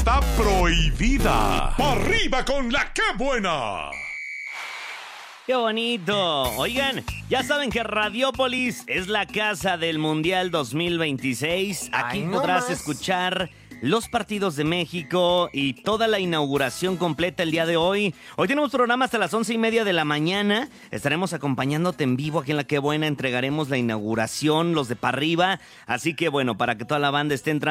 está prohibida. ¡Pa' arriba con la que buena! ¡Qué bonito! Oigan, ya saben que Radiópolis es la casa del Mundial 2026. Aquí podrás escuchar los partidos de México y toda la inauguración completa el día de hoy. Hoy tenemos programa hasta las 11:30 de la mañana. Estaremos acompañándote en vivo aquí en La Qué Buena. Entregaremos la inauguración, los de Pa' Arriba. Así que bueno, para que toda la banda esté entrando